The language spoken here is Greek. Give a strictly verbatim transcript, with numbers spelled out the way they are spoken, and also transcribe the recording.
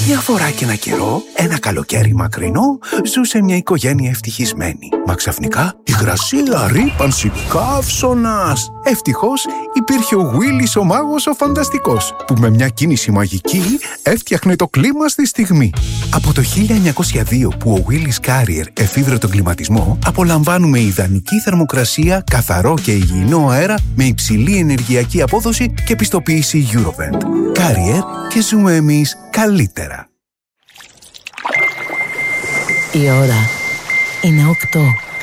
Μια φορά και ένα καιρό, ένα καλοκαίρι μακρινό, ζούσε μια οικογένεια ευτυχισμένη. Μα ξαφνικά, υγρασία, ρύπανση, καύσωνας. Ευτυχώς, υπήρχε ο Γουίλις ο μάγος ο φανταστικός, που με μια κίνηση μαγική έφτιαχνε το κλίμα στη στιγμή. Από το χίλια εννιακόσια δύο που ο Willis Carrier εφήβρε τον κλιματισμό, απολαμβάνουμε ιδανική θερμοκρασία, καθαρό και υγιεινό αέρα με υψηλή ενεργειακή απόδοση και πιστοποίηση Eurovent. Carrier, και ζούμε εμείς καλύτερα. Η ώρα είναι οκτώ.